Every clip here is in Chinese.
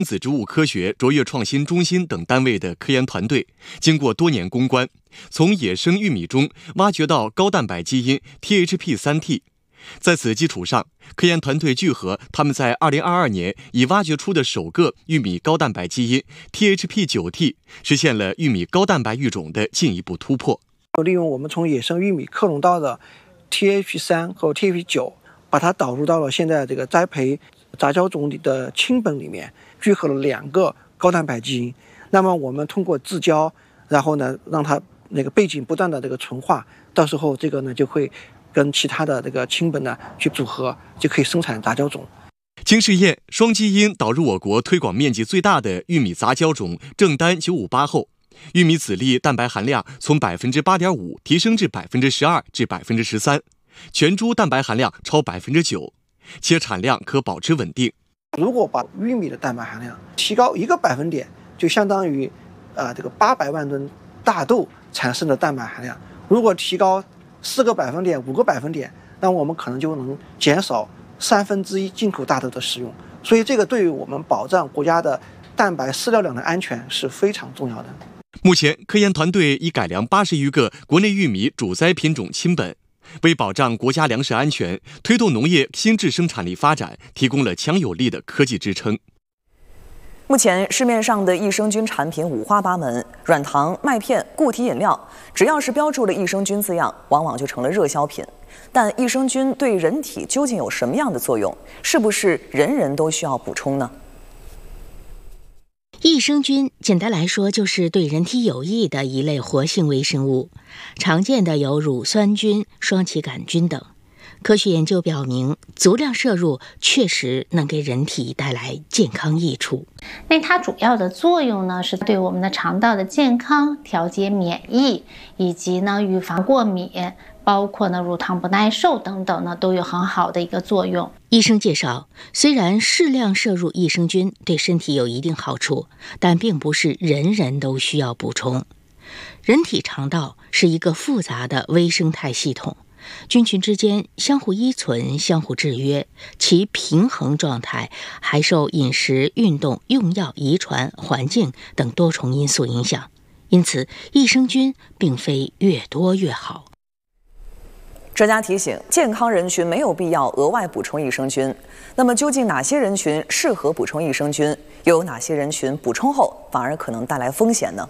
子植物科学卓越创新中心等单位的科研团队，经过多年攻关，从野生玉米中挖掘到高蛋白基因 THP3T。在此基础上，科研团队聚合他们在2022年已挖掘出的首个玉米高蛋白基因 THP9T， 实现了玉米高蛋白育种的进一步突破。 利用我们从野生玉米克隆到的 THP3 和 THP9， 把它导入到了现在这个栽培杂交种的亲本里面，聚合了2个高蛋白基因。那么我们通过自交，然后呢让它那个背景不断的这个纯化，到时候这个呢就会跟其他的这个亲本呢去组合，就可以生产杂交种。 经试验，双基因导入我国推广面积最大的玉米杂交种正丹958后，玉米籽粒蛋白含量从 8.5% 提升至 12% 至 13%， 全株蛋白含量超 9%， 且产量可保持稳定。 如果把玉米的蛋白含量提高1个百分点，就相当于这个800万吨大豆产生的蛋白含量。如果提高4个百分点、5个百分点，那我们可能就能减少1/3进口大豆的使用。所以这个对于我们保障国家的蛋白饲料量的安全是非常重要的。 目前，科研团队已改良80余个国内玉米主栽品种亲本，为保障国家粮食安全、推动农业新质生产力发展提供了强有力的科技支撑。 目前市面上的益生菌产品五花八门，软糖、麦片、固体饮料，只要是标注了益生菌字样，往往就成了热销品。但益生菌对人体究竟有什么样的作用？是不是人人都需要补充呢？ 益生菌简单来说就是对人体有益的一类活性微生物，常见的有乳酸菌、双歧杆菌等。科学研究表明，足量摄入确实能给人体带来健康益处。 那它主要的作用呢，是对我们的肠道的健康、调节免疫，以及呢预防过敏，包括呢乳糖不耐受等等呢，都有很好的一个作用。 医生介绍，虽然适量摄入益生菌对身体有一定好处，但并不是人人都需要补充。人体肠道是一个复杂的微生态系统，菌群之间相互依存、相互制约，其平衡状态还受饮食、运动、用药、遗传、环境等多重因素影响。因此，益生菌并非越多越好。 专家提醒，健康人群没有必要额外补充益生菌。那么，究竟哪些人群适合补充益生菌？又有哪些人群补充后反而可能带来风险呢？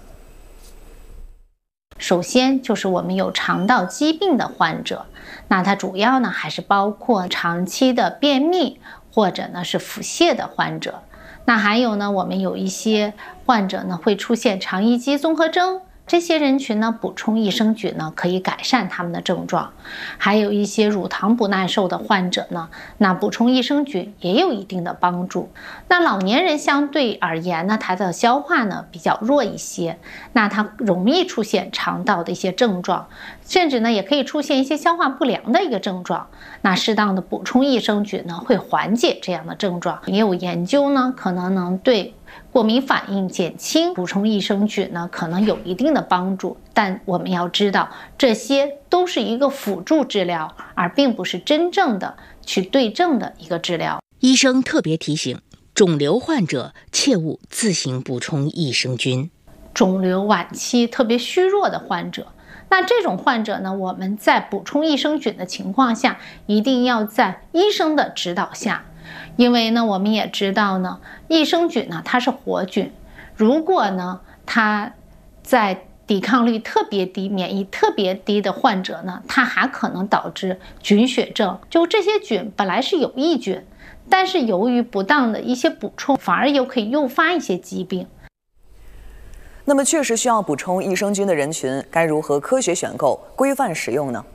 首先就是我们有肠道疾病的患者，那它主要呢还是包括长期的便秘或者呢是腹泻的患者。那还有呢，我们有一些患者呢会出现肠易激综合征。这些人群呢，补充益生菌呢，可以改善他们的症状。还有一些乳糖不耐受的患者呢，那补充益生菌也有一定的帮助。那老年人相对而言呢，他的消化呢比较弱一些，那他容易出现肠道的一些症状，甚至呢也可以出现一些消化不良的一个症状。那适当的补充益生菌呢，会缓解这样的症状。也有研究呢，可能对过敏反应减轻，补充益生菌呢可能有一定的帮助，但我们要知道，这些都是一个辅助治疗，而并不是真正的去对症的一个治疗。 医生特别提醒，肿瘤患者切勿自行补充益生菌。 肿瘤晚期特别虚弱的患者，那这种患者呢，我们在补充益生菌的情况下，一定要在医生的指导下。因为呢，我们也知道呢，益生菌呢它是活菌，如果呢它在抵抗力特别低、免疫特别低的患者呢，它还可能导致菌血症。就这些菌本来是有益菌，但是由于不当的一些补充，反而又可以诱发一些疾病。 那么，确实需要补充益生菌的人群，该如何科学选购、规范使用呢？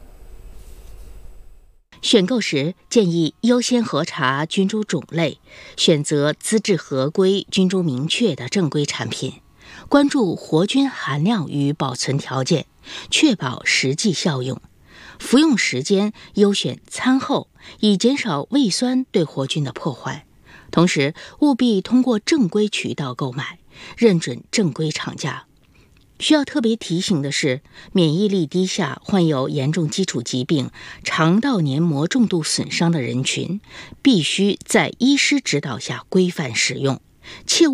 选购时建议优先核查菌株种类，选择资质合规、菌株明确的正规产品，关注活菌含量与保存条件，确保实际效用。服用时间优选餐后，以减少胃酸对活菌的破坏。同时，务必通过正规渠道购买，认准正规厂家。需要特别提醒的是，免疫力低下、患有严重基础疾病、肠道黏膜重度损伤的人群，必须在医师指导下规范使用，切勿